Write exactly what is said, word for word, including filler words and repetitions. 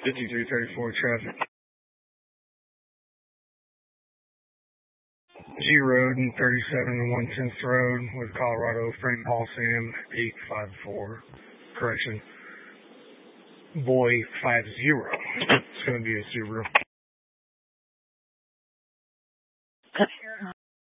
fifty-three thirty-four traffic. G Road and thirty-seven and one tenth Road with Colorado, Frank Paul Sam, eight five four. Correction. Boy five zero. It's going to be a Subaru.